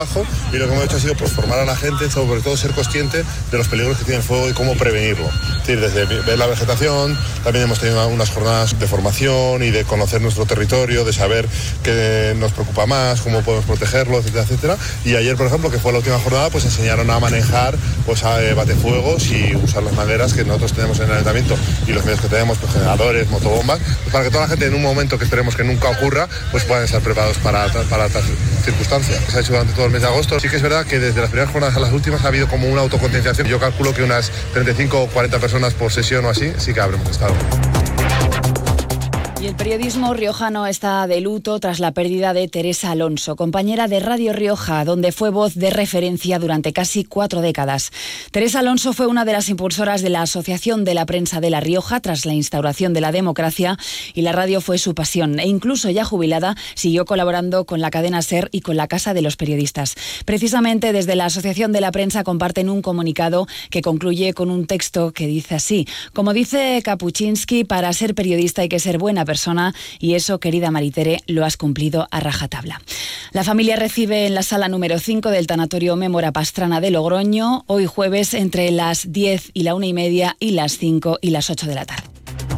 Y lo que hemos hecho ha sido pues, formar a la gente, sobre todo ser consciente de los peligros que tiene el fuego y cómo prevenirlo. Es decir, desde ver la vegetación, también hemos tenido unas jornadas de formación y de conocer nuestro territorio, de saber qué nos preocupa más, cómo podemos protegerlo, etcétera, etcétera. Y ayer, por ejemplo, que fue la última jornada, pues enseñaron a manejar pues, batefuegos y usar las mangueras que nosotros tenemos en el ayuntamiento y los medios que tenemos, pues, generadores, motobombas, pues, para que toda la gente en un momento que esperemos que nunca ocurra, pues puedan estar preparados para estas circunstancias. Se ha hecho durante todo el mes de agosto. Sí que es verdad que desde las primeras jornadas a las últimas ha habido como una autoconcienciación. Yo calculo que unas 35 o 40 personas por sesión o así sí que habremos estado. Y el periodismo riojano está de luto tras la pérdida de Teresa Alonso, compañera de Radio Rioja, donde fue voz de referencia durante casi 4 décadas. Teresa Alonso fue una de las impulsoras de la Asociación de la Prensa de La Rioja tras la instauración de la democracia, y la radio fue su pasión, e incluso ya jubilada siguió colaborando con la cadena SER y con la Casa de los Periodistas. Precisamente desde la Asociación de la Prensa comparten un comunicado que concluye con un texto que dice así: como dice Kapuczynski, para ser periodista hay que ser buena persona, y eso, querida Maritere, lo has cumplido a rajatabla. La familia recibe en la sala número 5 del tanatorio Mémora Pastrana de Logroño hoy jueves entre las 10 y la 1:30 y las 5 y las 8 de la tarde.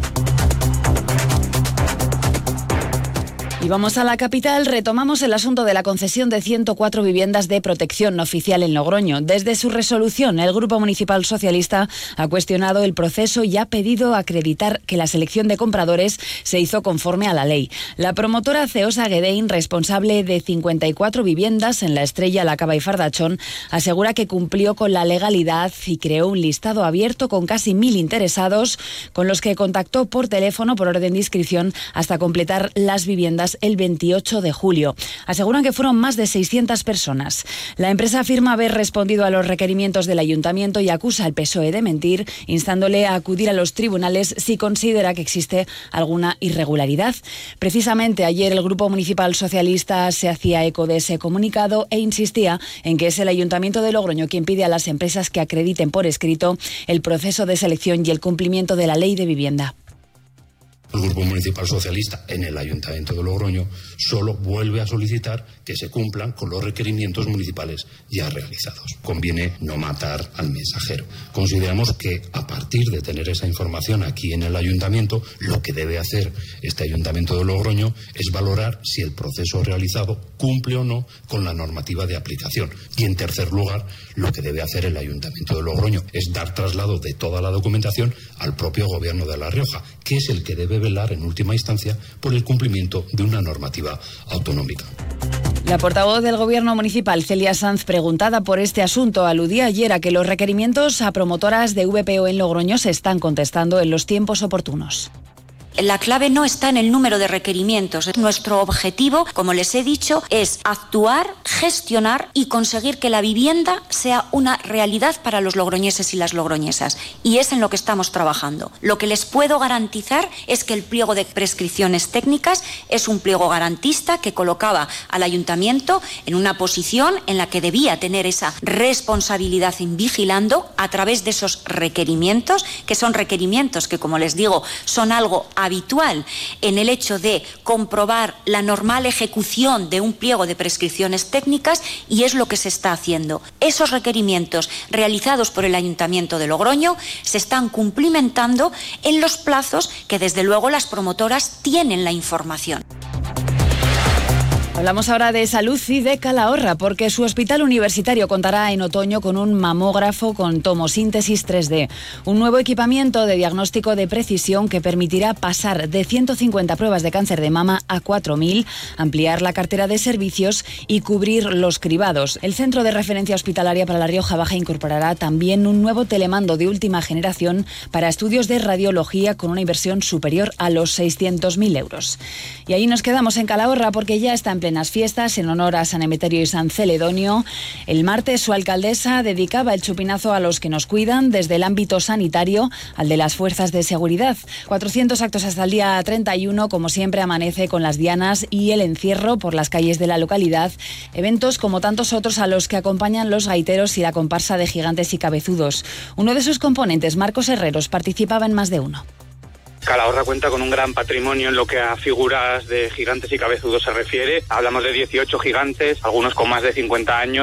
Y vamos a la capital, retomamos el asunto de la concesión de 104 viviendas de protección oficial en Logroño. Desde su resolución, el Grupo Municipal Socialista ha cuestionado el proceso y ha pedido acreditar que la selección de compradores se hizo conforme a la ley. La promotora Ceosa Gedein, responsable de 54 viviendas en La Estrella, La Cava y Fardachón, asegura que cumplió con la legalidad y creó un listado abierto con casi 1.000 interesados, con los que contactó por teléfono por orden de inscripción hasta completar las viviendas el 28 de julio. Aseguran que fueron más de 600 personas. La empresa afirma haber respondido a los requerimientos del ayuntamiento y acusa al PSOE de mentir, instándole a acudir a los tribunales si considera que existe alguna irregularidad. Precisamente ayer el Grupo Municipal Socialista se hacía eco de ese comunicado e insistía en que es el Ayuntamiento de Logroño quien pide a las empresas que acrediten por escrito el proceso de selección y el cumplimiento de la ley de vivienda. El Grupo Municipal Socialista en el Ayuntamiento de Logroño solo vuelve a solicitar que se cumplan con los requerimientos municipales ya realizados. Conviene no matar al mensajero. Consideramos que a partir de tener esa información aquí en el Ayuntamiento, lo que debe hacer este Ayuntamiento de Logroño es valorar si el proceso realizado cumple o no con la normativa de aplicación. Y en tercer lugar, lo que debe hacer el Ayuntamiento de Logroño es dar traslado de toda la documentación al propio Gobierno de La Rioja, que es el que debe velar en última instancia por el cumplimiento de una normativa autonómica. La portavoz del Gobierno municipal, Celia Sanz, preguntada por este asunto, aludía ayer a que los requerimientos a promotoras de VPO en Logroño se están contestando en los tiempos oportunos. La clave no está en el número de requerimientos. Nuestro objetivo, como les he dicho, es actuar, gestionar y conseguir que la vivienda sea una realidad para los logroñeses y las logroñesas. Y es en lo que estamos trabajando. Lo que les puedo garantizar es que el pliego de prescripciones técnicas es un pliego garantista que colocaba al ayuntamiento en una posición en la que debía tener esa responsabilidad en vigilando a través de esos requerimientos, que son requerimientos que, como les digo, son algo habitual en el hecho de comprobar la normal ejecución de un pliego de prescripciones técnicas, y es lo que se está haciendo. Esos requerimientos realizados por el Ayuntamiento de Logroño se están cumplimentando en los plazos que desde luego las promotoras tienen la información. Hablamos ahora de salud y de Calahorra, porque su hospital universitario contará en otoño con un mamógrafo con tomosíntesis 3D, un nuevo equipamiento de diagnóstico de precisión que permitirá pasar de 150 pruebas de cáncer de mama a 4.000, ampliar la cartera de servicios y cubrir los cribados. El Centro de Referencia Hospitalaria para La Rioja Baja incorporará también un nuevo telemando de última generación para estudios de radiología con una inversión superior a los 600.000 euros. Y ahí nos quedamos en Calahorra porque ya está en plenas fiestas en honor a San Emeterio y San Celedonio. El martes su alcaldesa dedicaba el chupinazo a los que nos cuidan, desde el ámbito sanitario al de las fuerzas de seguridad. 400 actos hasta el día 31, como siempre amanece con las dianas y el encierro por las calles de la localidad. Eventos como tantos otros a los que acompañan los gaiteros y la comparsa de gigantes y cabezudos. Uno de sus componentes, Marcos Herreros, participaba en más de uno. Calahorra cuenta con un gran patrimonio en lo que a figuras de gigantes y cabezudos se refiere. Hablamos de 18 gigantes, algunos con más de 50 años.